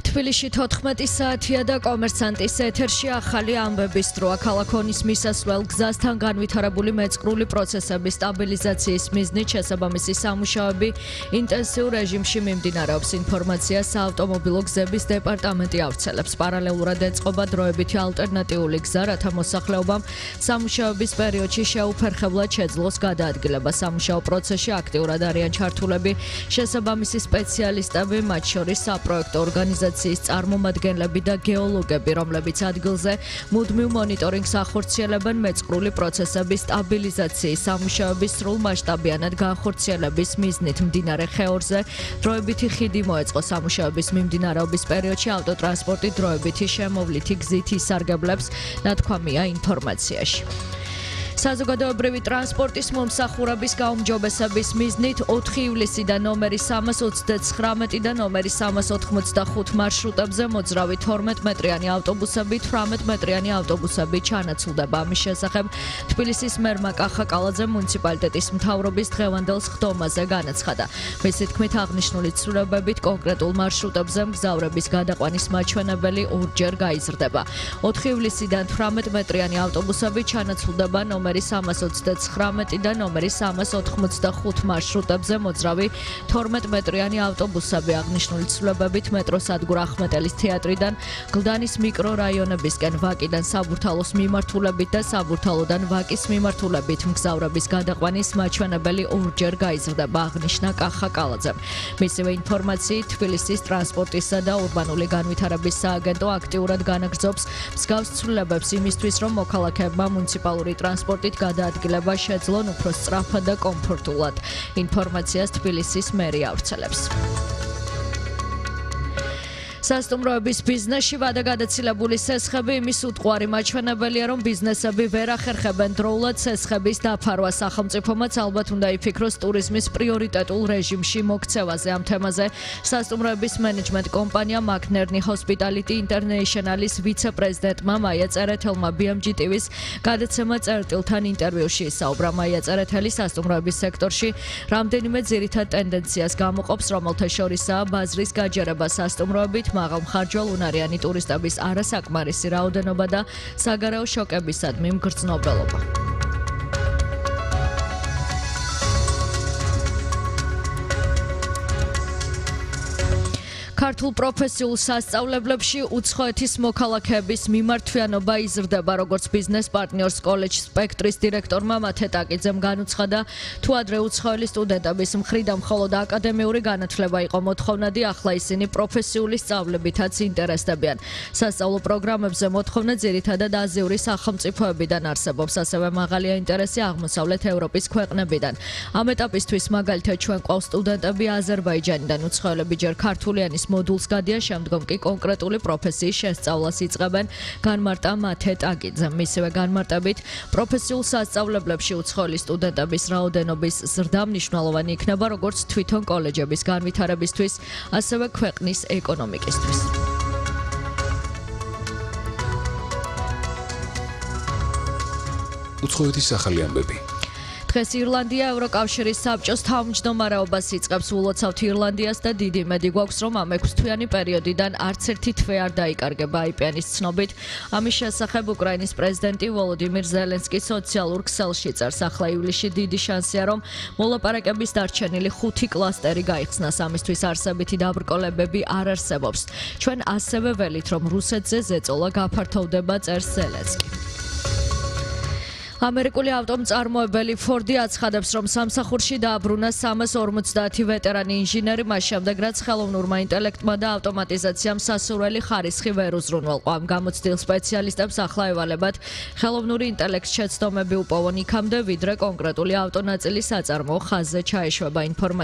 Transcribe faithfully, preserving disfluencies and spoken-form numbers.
თბილისში თოთხმეტი საათია და კომერსანტის ეთერში ახალი ამბების დროა. ქალაქონის მისასვლელ გზასთან განვითარებული მეწყრული პროცესების სტაბილიზაციის მიზნით შესაბამისი სამუშაოები ინტენსიურ რეჟიმში მიმდინარეობს. ინფორმაციას საავტომობილო გზების დეპარტამენტი ავრცელებს. პარალელურად ეწყობა დროებითი ალტერნატიული გზა, რათა მოსახლეობამ სამუშაოების პერიოდში შეუფერხებლად შეძლოს გადაადგილება. სამუშაო პროცესში აქტიურად არიან ჩართულები შესაბამისი სპეციალისტები, მათ შორის საპროექტო ორგანიზაციის წარმომადგენლები და გეოლოგები, რომლებიც ადგილზე მუდმივ მონიტორინგს ახორციელებენ მეწყრული პროცესების სტაბილიზაციის სამუშაოების სრულმასშტაბიანად განხორციელების მიზნით. მდინარე ხეორზე დროებითი ხიდი მოეწყო. სამუშაოების მიმდინარეობის პერიოდში ავტოტრანსპორტი დროებითი შემოვლითი გზით ისარგებლებს, ნათქვამია ინფორმაციაში. საზოგადოებრივი ტრანსპორტის მომსახურების გაუმჯობესების მიზნით ოთხი ივლისიდან ნომერი სამას ოცდაცხრამეტი და ნომერი სამას ოთხმოცდახუთ მარშრუტებზე მოძრავი თორმეტ მეტრიანი ავტობუსები, თვრამეტ მეტრიანი ავტობუსები ჩანაცვლდება. ამის შესახებ თბილისის მერმა კახა კალაძე მუნიციპალიტეტის მთავრობის დღევანდელ სხდომაზე განაცხადა. მისი თქმით, აღნიშნული ცვლილებებით კონკრეტულ მარშრუტებზე მგზავრების გადაყვანის მაჩვენებელი ორჯერ გაიზრდება. ოთხი ივლისიდან თვრამეტ მეტრიანი ავტობუსები ჩანაცვლდება ნომერი სამას ოცდაცხრამეტი და ნომერი სამას ოთხმოცდახუთ მარშრუტებზე მოძრავი თორმეტ მეტრიანი ავტობუსები. აღნიშნული ცვლილებებით მეტროსადგურ ახმეტელის თეატრიდან გლდანის მიკრორაიონებისკენ ვაკიდან საბურთალოს მიმართულებით და საბურთალოდან ვაკის მიმართულებით მგზავრების გადაყვანის მაჩვენებელი ორჯერ გაიზრდება, აღნიშნა კახა კალაძემ. მისივე ინფორმაციით, თბილისის ტრანსპორტისა და ურბანული განვითარების სააგენტო აქტიურად განაგრძობს მსგავს ცვლილებებს იმისთვის, რომ მოქალაქეებმა მუნიციპალური ტრანსპორტით გადაადგილება შეძლონ უფრო სწრაფად და კომფორტულად. ინფორმაციას თბილისის მერი ავრცელებს. სასტუმროების ბიზნესში ვადაგადაცილებული სესხები იმის უტყვარი მაჩვენებელია, რომ ბიზნესები ვერ ახერხებენ დროულად სესხების დაფარვას. სახელმწიფომაც ალბათ უნდა იფიქროს ტურიზმის პრიორიტეტულ რეჟიმში მოქცევაზე. ამ თემაზე სასტუმროების მენეჯმენტ კომპანია მაკნერნი ჰოსპიტალიტი ინტერნეიშნალის ვიცე-პრეზიდენტმა მაია წერეთელმა ბი ემ ჯი ტი ვის გადაცემა წერტილთან ინტერვიუში ისაუბრა. მაია წერეთელი სასტუმროების სექტორში რამდენიმე ძირითად ტენდენციას გამოყოფს, რომელთა შორისაა ბაზრის გაჯერება სასტუმროებით, მაღალმხარჯვალ უნარიანი ტურისტების არასაკმარისი რაოდენობა და საგარეო შოკებისადმი მგრძნობელობა. ქართულ პროფესიულ სასწავლებლებში უცხოეთის მოქალაქეების მიმართვიანობა იზრდება, როგორც ბიზნეს პარტნიორს კოლეჯ სპექტრის დირექტორმა მათე ტაკიძემ განუცხადა, თუ ადრე უცხოელი სტუდენტების მხრიდან მხოლოდ აკადემიური განათლება იყო მოთხოვნადი, ახლა ისინი პროფესიული სწავლებითაც ინტერესდებიან. სასწავლო პროგრამებზე მოთხოვნა ძირითადად აზიური სახელმწიფოებიდან არსებობს, ასევე მაღალია ინტერესი აღმოსავლეთ ევროპის ქვეყნებიდან. ამ ეტაპისთვის მაგალითად ჩვენ ყავს სტუდენტები აზერბაიჯანიდან, უცხოელები ჯერ ქართულიანის მოდულს გადიან, შემდგომ კი კონკრეტული პროფესიის შესწავლას იწყებენ, განმარტა მათე ტაკიძემ. მისივე განმარტებით, პროფესიულ სასწავლებლებში უცხოელი სტუდენტების რაოდენობის ზრდა მნიშვნელოვანი იქნება როგორც თვითონ კოლეჯების განვითარებისთვის, ასევე ქვეყნის ეკონომიკისთვის. უცხოეთის ახალი ამბები. დღეს ირლანდია ევროკავშირის საბჭოს თავმჯდომარეობას იწყებს. ულოცავთ ირლანდიას და დიდი იმედი გვაქვს, რომ ამ ექვსთვიანი პერიოდიდან არც ერთი თვე არ დაიკარგება. აი პი ენ-ის ცნობით, ამის შესახებ უკრაინის პრეზიდენტი ვოლოდიმირ ზელენსკი სოციალურ ქსელში წერს. ახლა ივლისში დიდი შანსია, რომ მოლაპარაკების დარჩენილი ხუთი კლასტერი გაიხსნას. ამისთვის არსებითი დაბრკოლებები არ არსებობს. ჩვენ ასევე ველით, რომ რუსეთზე ზეწოლა გაფართოვდება, წერს ზელენსკი. ამერიკული ავტომწარმოებელი ფორდი აცხადებს, რომ სამსახურში დააბრუნა სამას ორმოცდაათი ვეტერანი ინჟინერი, მას შემდეგ, რაც ხელოვნურმა ინტელექტმა და ავტომატიზაციამ სასურველი ხარისხი ვერ უზრუნველყო. ამ გამოცდილ სპეციალისტებს ახლა ევალებათ ხელოვნური ინტელექტს შეცდომები უპოვონ იქამდე, ვიდრე კონკრეტული ავტონაწილის საწარმოო ხაზზე ჩაეშვება.